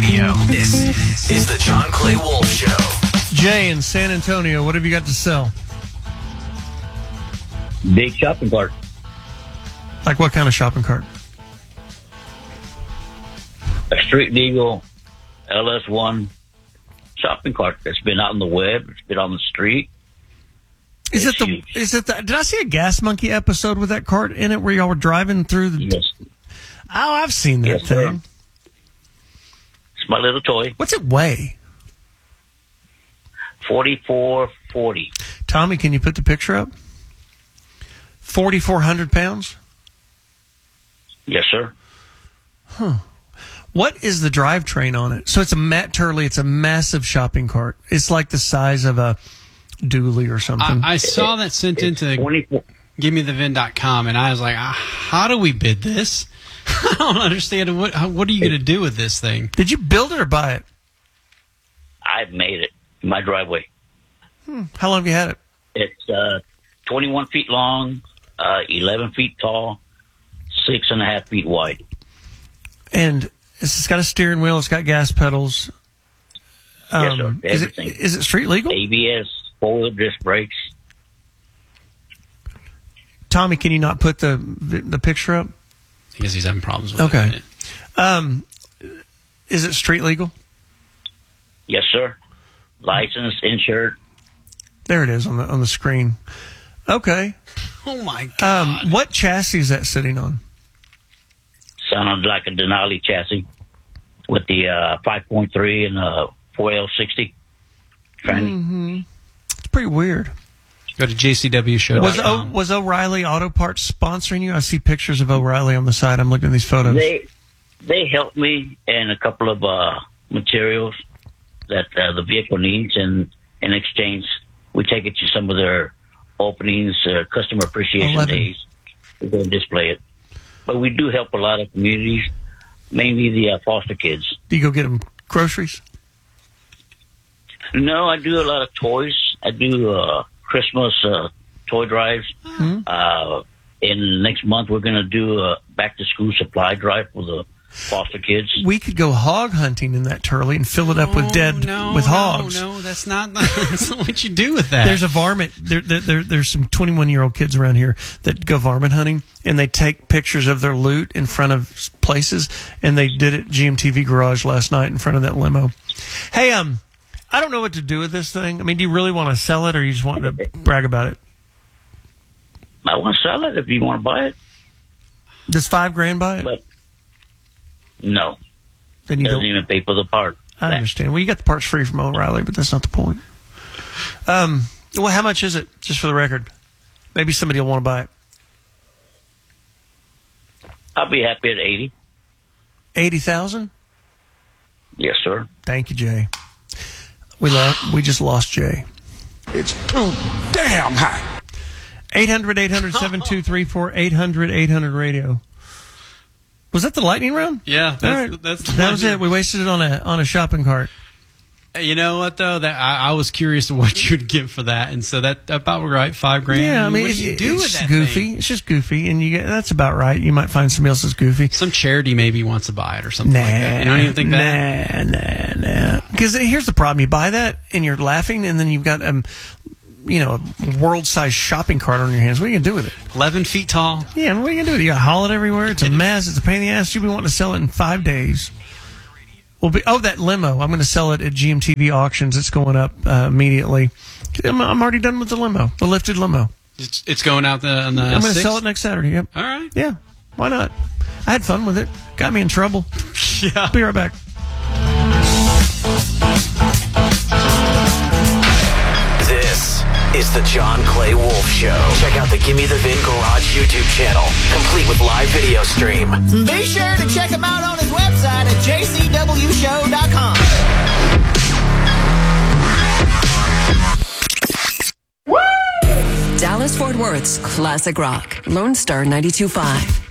Radio. This is the John Clay Wolf Show. Jay in San Antonio, what have you got to sell? Big shopping cart. Like what kind of shopping cart? A street legal LS1 shopping cart that's been out on the web. It's been on the street. Did I see a Gas Monkey episode with that cart in it where y'all were driving through the... Yes. Oh, I've seen that thing. Sir. It's my little toy. What's it weigh? 4440. Tommy, can you put the picture up? 4,400 pounds? Yes, sir. What is the drivetrain on it? So it's a Matt Turley. It's a massive shopping cart. It's like the size of a dually or something. I saw that sent into GiveMeTheVin.com, and I was like, how do we bid this? I don't understand. What are you going to do with this thing? Did you build it or buy it? I've made it in my driveway. How long have you had it? It's 21 feet long, 11 feet tall, 6.5 feet wide. And it's got a steering wheel. It's got gas pedals. Yes, sir. Everything. Is it street legal? ABS, four-wheel disc brakes. Tommy, can you not put the picture up? I guess he's having problems with it. Okay. Is it street legal? Yes, sir. Licensed, insured. There it is on the screen. Okay. Oh my God. What chassis is that sitting on? Sounded like a Denali chassis with the 5.3 and 4L60 tranny. It's pretty weird. Go to JCWShow.com. Was O'Reilly Auto Parts sponsoring you? I see pictures of O'Reilly on the side. I'm looking at these photos. They helped me in a couple of materials that the vehicle needs, and in exchange, we take it to some of their openings, customer appreciation days. We go and display it. But we do help a lot of communities, mainly the foster kids. Do you go get them groceries? No, I do a lot of toys. I do Christmas toy drives. In next month, we're going to do a back-to-school supply drive for the foster kids. We could go hog hunting in that Turley and fill it up with hogs. No, that's not what you do with that. There's a varmint. There's some 21-year-old kids around here that go varmint hunting, and they take pictures of their loot in front of places, and they did it at GMTV Garage last night in front of that limo. Hey, I don't know what to do with this thing. I mean, do you really want to sell it, or you just want to brag about it? I want to sell it if you want to buy it. Does $5,000 buy it? But no. Then you doesn't don't even pay for the part. I understand. Well, you got the parts free from O'Reilly, but that's not the point. Well, how much is it, just for the record? Maybe somebody will want to buy it. I'll be happy at 80. 80,000? Yes, sir. Thank you, Jay. We just lost Jay. It's too damn high. 800-800-7234, 800-800-radio. Was that the lightning round? Yeah, that was it. We wasted it on a shopping cart. You know what though? That I was curious to what you'd give for that, and so that about right, $5,000. Yeah, I mean, what do you do with that goofy. thing? It's just goofy, and that's about right. You might find somebody else that's goofy. Some charity maybe wants to buy it or something like that. You don't even think that? Nah. Because here's the problem: you buy that and you're laughing, and then you've got a world-sized shopping cart on your hands. What are you gonna do with it? 11 feet tall. Yeah, and what are you gonna do with it? You gotta haul it everywhere. It's a mess. It's a pain in the ass. You'll be wanting to sell it in 5 days. That limo. I'm going to sell it at GMTV auctions. It's going up immediately. I'm already done with the limo, the lifted limo. It's going out on the I'm going to 6th? sell it next Saturday. Yep. All right. Yeah. Why not? I had fun with it. Got me in trouble. Yeah. Be right back. This is the John Clay Wolf Show. Check out the Gimme the Vin Garage YouTube channel, complete with live video stream. Be sure to check him out on his website at jcwshow.com. Dallas Fort Worth's classic rock, Lone Star 92.5.